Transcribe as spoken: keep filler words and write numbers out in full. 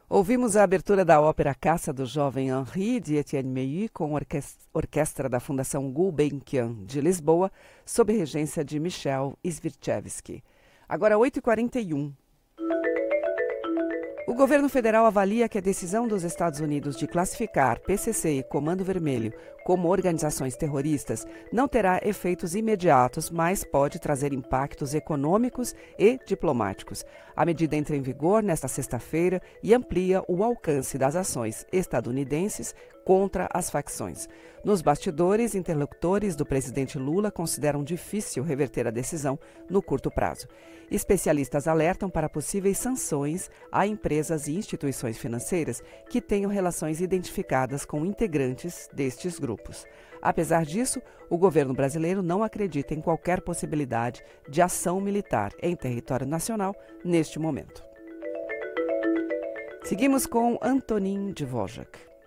Ouvimos a abertura da ópera Caça do Jovem Henri, de Etienne Meilly, com a orquestra da Fundação Gulbenkian de Lisboa, sob regência de Michel Svirchevsky. Agora oito e quarenta e um. O governo federal avalia que a decisão dos Estados Unidos de classificar P C C e Comando Vermelho como organizações terroristas não terá efeitos imediatos, mas pode trazer impactos econômicos e diplomáticos. A medida entra em vigor nesta sexta-feira e amplia o alcance das ações estadunidenses contra as facções. Nos bastidores, interlocutores do presidente Lula consideram difícil reverter a decisão no curto prazo. Especialistas alertam para possíveis sanções a empresas e instituições financeiras que tenham relações identificadas com integrantes destes grupos. Apesar disso, o governo brasileiro não acredita em qualquer possibilidade de ação militar em território nacional neste momento. Seguimos com Antonin Dvorak.